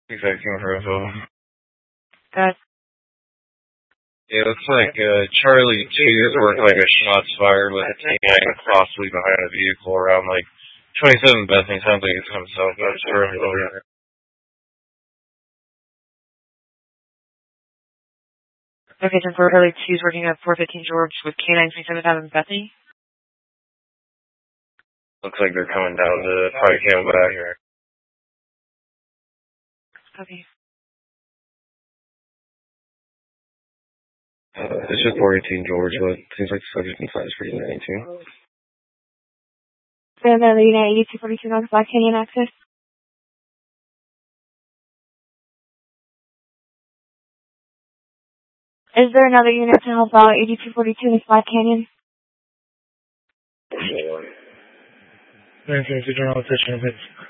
Exacting info. Good. Yeah, looks like Charlie 2 is working like a shots fired with a T9 possibly behind a vehicle around like 27 Bethany. Sounds like it's coming south. That's really over. Okay, so for Charlie 2 is working at 415 George with K9 27,000 Bethany. Looks like they're coming down to probably Camelback here. Okay. It's just 418 George, but it seems like the subject inside is pretty 19. So another unit 8242 North Black Canyon access. Is there another unit to help out 8242 North Black Canyon? General attention,